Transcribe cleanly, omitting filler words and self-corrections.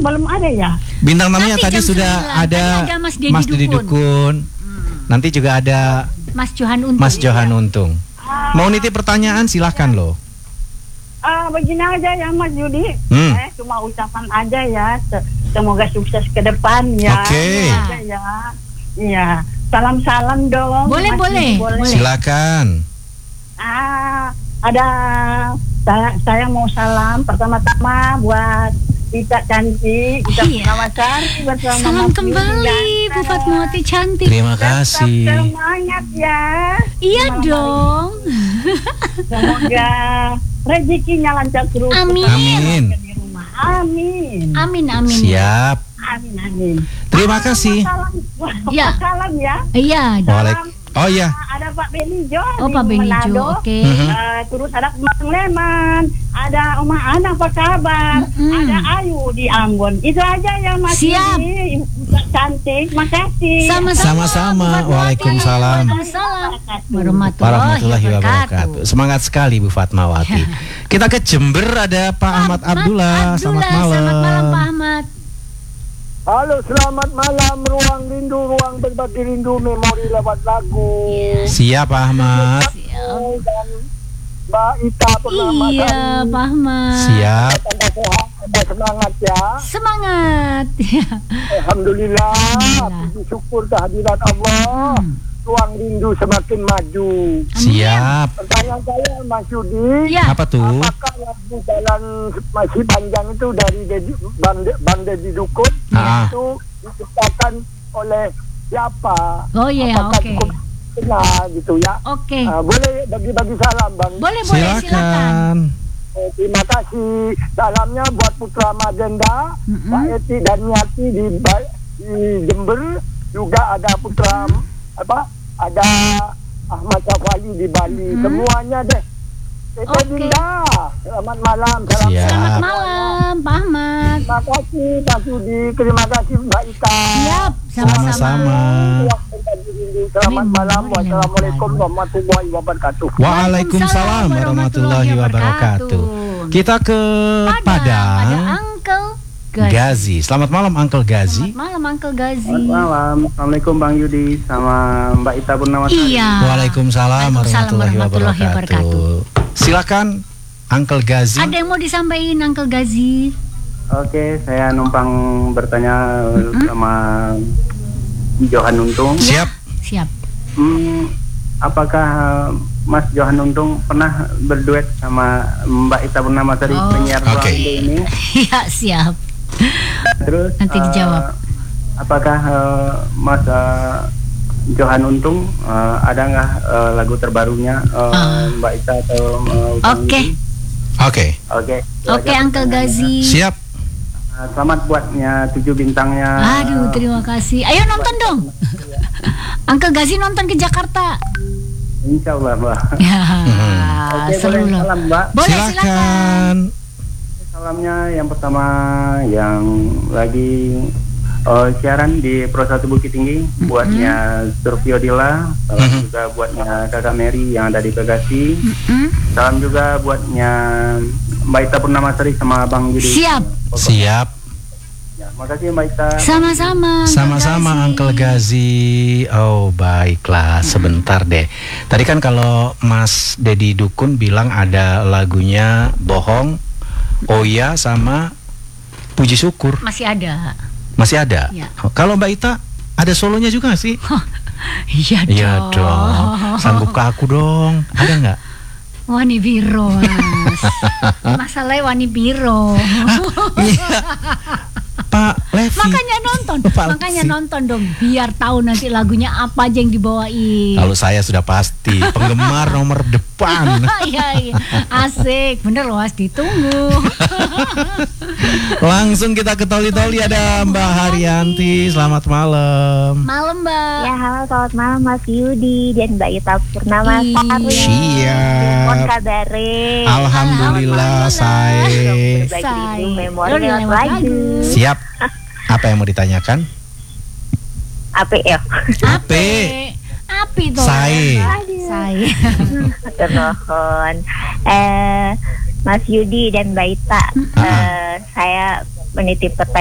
belum ada ya? Bintang tamunya Nanti tadi jam sudah 9. ada Tadi ada Mas Dedi Mas Dedi Dukun. Nanti juga ada Mas Johan Untung. Mas Johan Untung. Mau nitip pertanyaan silahkan loh. Begini aja ya Mas Yudi. Cuma ucapan aja ya. Semoga sukses ke depan ya. Oke. Aja ya. Iya. Salam-salam dong. Boleh, Mas boleh. Yudi, boleh. Silakan. Ada saya mau salam pertama-tama buat Ita cantik, Ita Purnawasari bersama Salam Mas kembali Yudi Bu Fatmawati cantik. Terima kasih. Tetap semangat ya. Iya dong. Semoga rezekinya lancar terus. Amin. Amin. Di rumah. Amin. Amin amin. Siap. Amin amin. Terima kasih. Ya. Salam ya. Iya. Oh iya. Ada Pak Benijo. Oh Pak Benijo. Oke. Terus ada Mang Leman, ada Oma Ana apa kabar? Ada Ayu di Ambon. Itu aja ya Mas. Siap. Yudi. Cantik, makasih. Sama-sama. Waalaikumsalam. Warahmatullahi wabarakatuh. Semangat sekali Bu Fatmawati. Kita ke Jember, ada Pak Ahmad Abdullah. Selamat malam. Selamat malam Pak Ahmad. Halo, selamat malam. Ruang rindu, ruang berbagi rindu, memori lewat lagu. Siap Pak Ahmad. Dan Mbak Ita Purnawasari. Iya Pak Ahmad. Siap. Tambah sehat, tambah semangat ya. Semangat. Alhamdulillah. Puji syukur kehadiran Allah. Ruang rindu semakin maju. Siap. Pertanyaan saya Mas Yudi. Ya. Apa tuh? Apakah lagu jalan masih panjang itu dari Bang Dedi Dukun itu diciptakan oleh siapa? Oh iya, Apakah oke. cukup kenal gitu ya? Oke. Boleh bagi-bagi salam Bang. Boleh silakan. Silakan. Terima kasih. Salamnya buat Putra Magenda, Pak Eti dan Nyati di Jember, juga ada Putra ada Ahmad Syafali di Bali. Semuanya deh. Tete Dinda, selamat malam. Salam Siap. Selamat malam Pak Ahmad. Terima kasih Pak Sudi, terima kasih Mbak Ita. Siap. Sama-sama. Selamat malam. Wassalamualaikum warahmatullahi wabarakatuh. Waalaikumsalam warahmatullahi wabarakatuh. Kita ke Ada Padang. Uncle Gazi. Selamat malam Uncle Gazi. Selamat malam Uncle Gazi. Selamat malam. Assalamualaikum Bang Yudi sama Mbak Ita Purnawasari. Iya. Waalaikumsalam warahmatullahi warahmatullahi wabarakatuh. Silakan Uncle Gazi. Ada yang mau disampaikan Uncle Gazi? Oke, saya numpang bertanya sama Johan Untung. Siap. Siap. Apakah Mas Johan Untung pernah berduet sama Mbak Ita Purnawasari penyiar ruang rindu ini? Iya, siap. Terus nanti dijawab. Apakah Mas Johan Untung ada nggak lagu terbarunya Mbak Ita atau Oke. Uncle Gazi. Siap. Selamat buatnya 7 bintangnya. Aduh, terima kasih. Ayo nonton dong. Uncle Gazi nonton ke Jakarta. Insya Allah Mbak. Ya, Oke, boleh salam Mbak. Boleh, silakan. Salamnya yang pertama yang lagi siaran di Pro 1 Bukit Tinggi, buatnya Survio Dila, salam juga buatnya Kakak Mary yang ada di Bekasi, salam juga buatnya Mbak Ita Purnawasari sama Bang Yudi. Siap. Ya, makasih Mbak Ita. Sama-sama Uncle Gazi. Oh baiklah, sebentar deh. Tadi kan kalau Mas Dedi Dukun bilang ada lagunya Bohong, Oya sama Puji Syukur. Masih ada. Ya. Kalau Mbak Ita ada solonya juga sih? Iya dong. Sanggup ke aku dong. Ada nggak? Wani Biro, Mas. Masalahnya Wani Biro. Pak Levi. Makanya nonton dong, biar tahu nanti lagunya apa aja yang dibawain. Kalau saya sudah pasti penggemar nomor depan. Iya, asik, bener loh, Mas, ditunggu. Langsung kita ke Toli-Toli, ada Mbak Haryanti. Selamat malam. Malam Mbak. Ya, halo, selamat malam Mas Yudi dan Mbak Ita Purnawasari. Siap. Mohon kabare. Alhamdulillah saya. Memori lagu. Siap. Apa yang mau ditanyakan? Ape ya. Api tuh. Saya. Termohon. Mas Yudi dan Mbak Ita, saya menitip pertanyaan